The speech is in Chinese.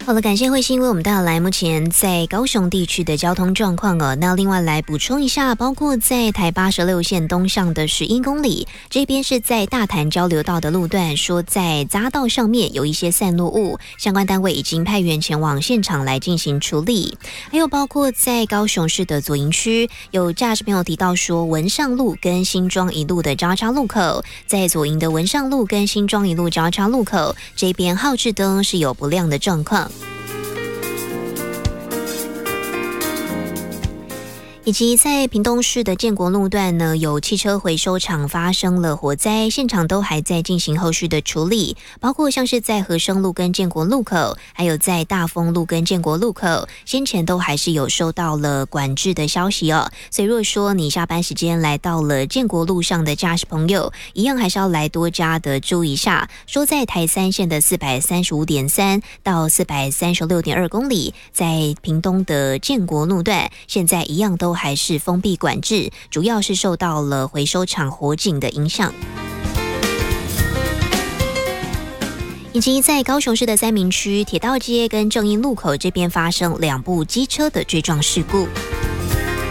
好了，感谢慧心为我们带来目前在高雄地区的交通状况哦。那另外来补充一下，包括在台86线东上的11公里，这边是在大潭交流道的路段，说在匝道上面有一些散落物，相关单位已经派员前往现场来进行处理。还有包括在高雄市的左营区，有驾驶朋友提到说，文上路跟新庄一路的交叉路口，在左营的文上路跟新庄一路交叉路口这边号志灯是有不亮的状况。以及在屏东市的建国路段呢，有汽车回收厂发生了火灾，现场都还在进行后续的处理，包括像是在和生路跟建国路口，还有在大丰路跟建国路口，先前都还是有收到了管制的消息哦。所以如果说你下班时间来到了建国路上的驾驶朋友，一样还是要来多加的注意一下。说在台三线的435.3到436.2公里，在屏东的建国路段，现在一样都还是封闭管制，主要是受到了回收厂火警的影响。以及在高雄市的三民区铁道街跟正义路口这边发生2部机车的追撞事故。